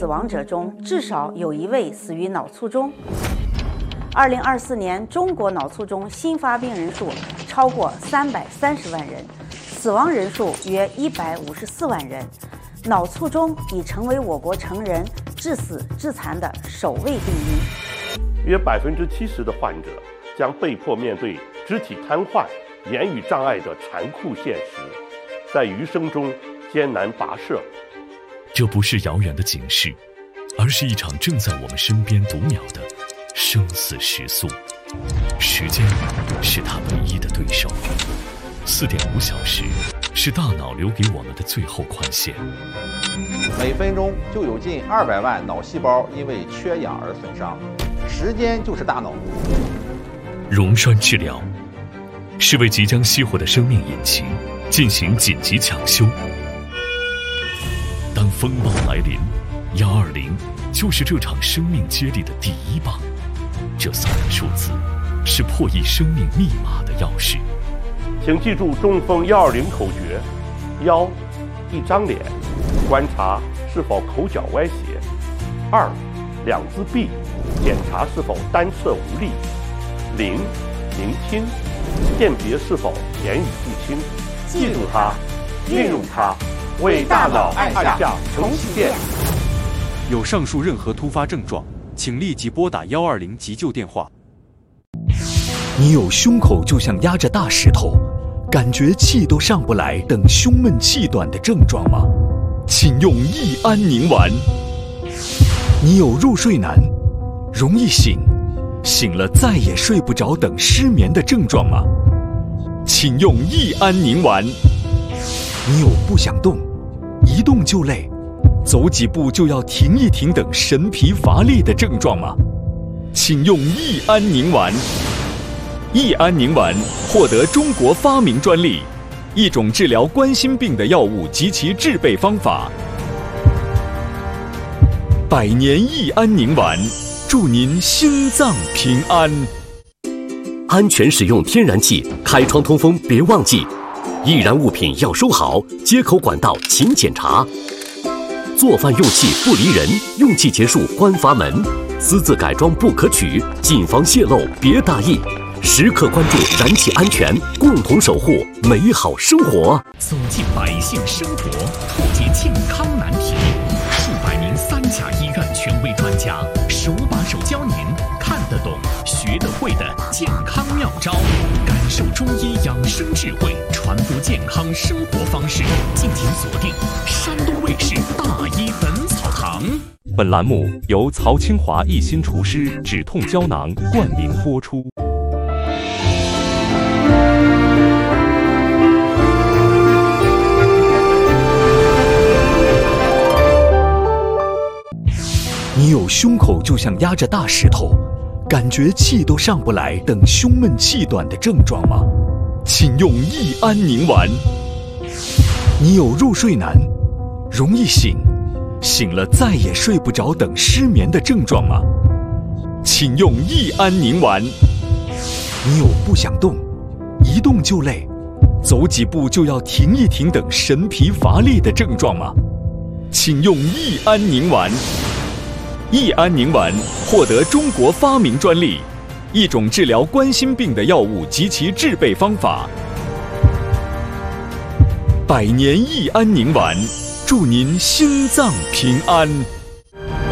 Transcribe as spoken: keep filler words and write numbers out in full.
死亡者中至少有一位死于脑卒中。二零二四年，中国脑卒中新发病人数超过三百三十万人，死亡人数约一百五十四万人。脑卒中已成为我国成人致死致残的首位病因。 约百分之七十的患者将被迫面对肢体瘫痪、言语障碍的残酷现实，在余生中艰难跋涉。 这不是遥远的警示，而是一场正在我们身边读秒的生死时速。时间是他唯一的对手。四点五小时是大脑留给我们的最后宽限。 每分钟就有近二百万脑细胞因为缺氧而损伤，时间就是大脑。 溶栓治疗是为即将熄火的生命引擎进行紧急抢修。当风暴来临，幺二零就是这场生命接力的第一棒。这三个数字是破译生命密码的钥匙。 请记住中风幺二零口诀：幺，一张脸，观察是否口角歪斜；二，两只臂，检查是否单侧无力；零，聆听，辨别是否言语不清。记住它，运用它，为大脑按下重启键。 有上述任何突发症状，请立即拨打幺二零急救电话。 你有胸口就像压着大石头，感觉气都上不来等胸闷气短的症状吗？请用益安宁丸。你有入睡难、容易醒、醒了再也睡不着等失眠的症状吗？请用益安宁丸。你有不想动、一动就累、走几步就要停一停等神疲乏力的症状吗？请用益安宁丸。益安宁丸获得中国发明专利，一种治疗冠心病的药物及其制备方法。百年益安宁丸，祝您心脏平安。 安全使用天然气，开窗通风别忘记。易燃物品要收好，接口管道勤检查。做饭用气不离人，用气结束关阀门。私自改装不可取，谨防泄漏别大意。时刻关注燃气安全，共同守护美好生活。 走进百姓生活，破解健康难题。数百名三甲医院权威专家，手把手教您看得懂、学得会的健康妙招，感受中医养生智慧，传播健康生活方式。敬请锁定山东卫视大医本草堂。 本栏目由曹清华一心厨师止痛胶囊冠名播出。 你有胸口就像压着大石头，感觉气都上不来等胸闷气短的症状吗？请用益安宁丸。你有入睡难、容易醒、醒了再也睡不着等失眠的症状吗？请用益安宁丸。你有不想动、一动就累、走几步就要停一停等神疲乏力的症状吗？请用益安宁丸。益安宁丸获得中国发明专利，一种治疗冠心病的药物及其制备方法。百年益安宁丸，祝您心脏平安。